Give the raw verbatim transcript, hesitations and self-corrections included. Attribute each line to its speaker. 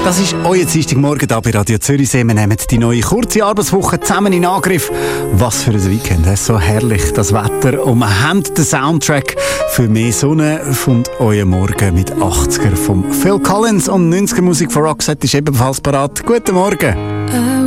Speaker 1: Das ist euer Dienstagmorgen hier bei Radio Zürichsee. Wir nehmen die neue kurze Arbeitswoche zusammen in Angriff. Was für ein Weekend, es ist so herrlich, das Wetter. Und wir haben den Soundtrack für mehr Sonne von eurem Morgen mit achtziger von Phil Collins und neunziger Musik von Roxette ist ebenfalls parat. Guten Morgen.